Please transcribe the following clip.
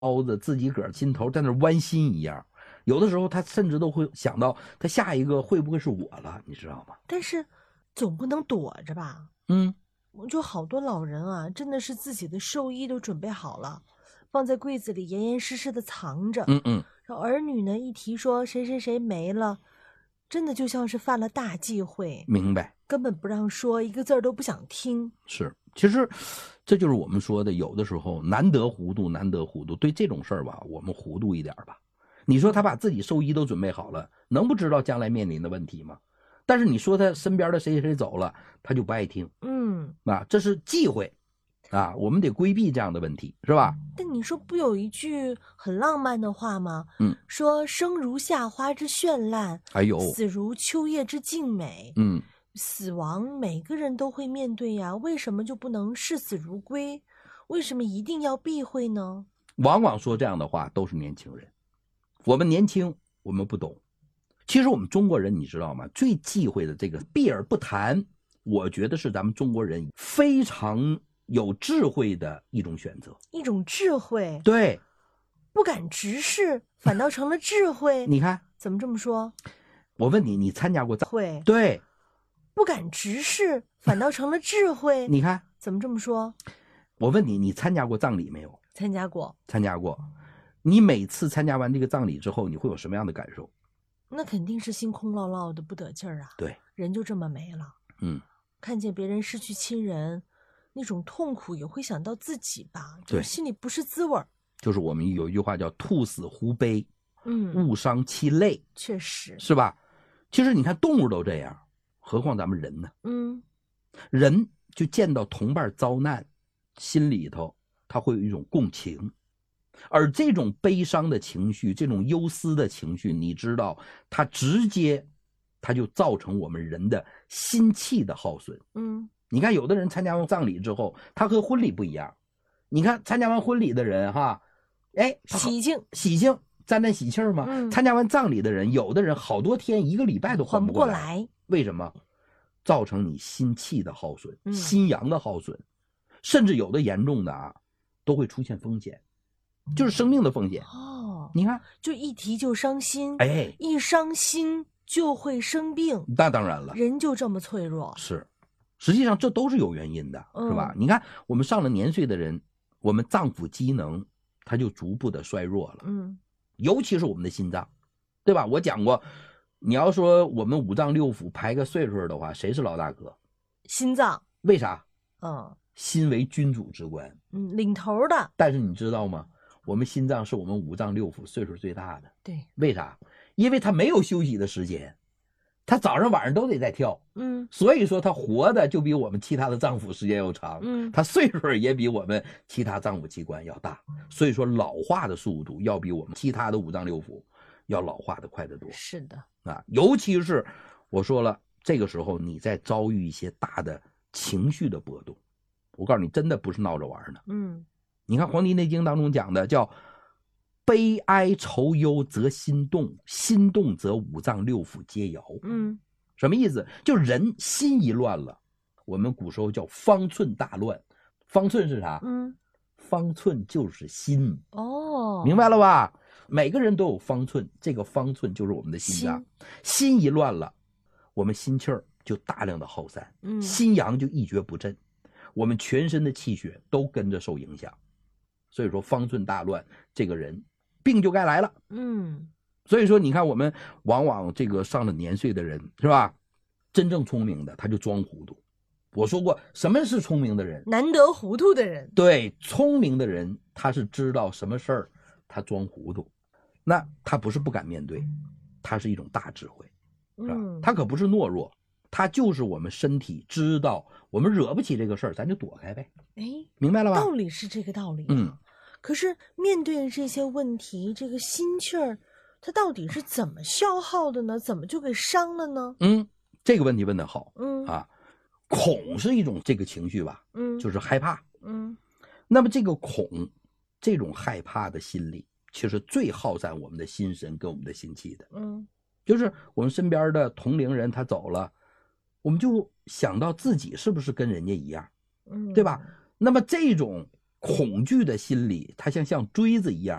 包着自己个儿心头在那弯心一样。有的时候他甚至都会想到，他下一个会不会是我了，你知道吗？ 但是总不能躲着吧？我就好多老人啊，真的是自己的寿衣都准备好了，放在柜子里严严实实的藏着。然后儿女呢一提说谁谁谁没了，真的就像是犯了大忌讳。 明白， 根本不让说，一个字儿都不想听。 是，其实这就是我们说的，有的时候难得糊涂，难得糊涂。对这种事儿吧，我们糊涂一点吧。你说他把自己寿衣都准备好了，能不知道将来面临的问题吗？但是你说他身边的谁谁走了，他就不爱听。这是忌讳啊，我们得规避这样的问题，是吧？ 但你说不有一句很浪漫的话吗？说生如夏花之绚烂，死如秋叶之静美。死亡每个人都会面对呀，为什么就不能视死如归？为什么一定要避讳呢？ 往往说这样的话都是年轻人，我们年轻，我们不懂。其实我们中国人你知道吗？最忌讳的这个避而不谈，我觉得是咱们中国人非常有智慧的一种选择， 一种智慧。 对， 不敢直视，反倒成了智慧。 你看怎么这么说？ 我问你，你参加过葬会？ 对， 不敢直视，反倒成了智慧。 你看怎么这么说？ 我问你，你参加过葬礼没有？ 参加过。 参加过。你每次参加完这个葬礼之后，你会有什么样的感受？ 那肯定是心空落落的，不得劲儿啊。 对， 人就这么没了。看见别人失去亲人，那种痛苦也会想到自己吧，就是心里不是滋味儿。 就是我们有一句话叫兔死狐悲，物伤其类。 确实是吧？其实你看动物都这样，何况咱们人呢？人就见到同伴遭难，心里头他会有一种共情，而这种悲伤的情绪，这种忧思的情绪，你知道它直接它就造成我们人的心气的耗损。你看有的人参加完葬礼之后，他和婚礼不一样。你看参加完婚礼的人哈， 喜庆沾沾喜气嘛。参加完葬礼的人，有的人好多天一个礼拜都缓不过来。为什么？造成你心气的耗损，心阳的耗损，甚至有的严重的啊，都会出现风险，就是生命的风险。你看， 就一提就伤心，一伤心就会生病。 那当然了， 人就这么脆弱。 是，实际上这都是有原因的，是吧？你看，我们上了年岁的人，我们脏腑机能它就逐步的衰弱了。尤其是我们的心脏，对吧？我讲过。你要说我们五脏六腑排个岁数的话，谁是老大哥？ 心脏。 为啥？心为君主之官， 领头的。 但是你知道吗？我们心脏是我们五脏六腑岁数最大的。 对， 为啥？因为它没有休息的时间，它早上晚上都得在跳。所以说它活的就比我们其他的脏腑时间要长。它岁数也比我们其他脏腑器官要大。所以说老化的速度要比我们其他的五脏六腑要老化的快得多。 是的。 尤其是我说了，这个时候你在遭遇一些大的情绪的波动，我告诉你，真的不是闹着玩的。你看《黄帝内经》当中讲的叫悲哀愁忧则心动，心动则五脏六腑皆摇。什么意思？就人心一乱了，我们古时候叫方寸大乱。方寸是啥？方寸就是心。明白了吧？每个人都有方寸，这个方寸就是我们的心脏。心一乱了，我们心气儿就大量的耗散，心阳就一蹶不振，我们全身的气血都跟着受影响。所以说方寸大乱，这个人病就该来了。所以说你看我们往往这个上了年岁的人，是吧？真正聪明的他就装糊涂。我说过，什么是聪明的人？ 难得糊涂的人。 对，聪明的人他是知道什么事儿他装糊涂，那他不是不敢面对，他是一种大智慧，是吧？他可不是懦弱，他就是我们身体知道我们惹不起这个事儿，咱就躲开呗。明白了吧？ 道理是这个道理。可是面对这些问题，这个心气儿它到底是怎么消耗的呢？怎么就给伤了呢？ 这个问题问得好。恐是一种这个情绪吧，就是害怕。那么这个恐，这种害怕的心理，其实最耗散我们的心神跟我们的心气的。就是我们身边的同龄人他走了，我们就想到自己是不是跟人家一样，对吧？那么这种恐惧的心理，它像锥子一样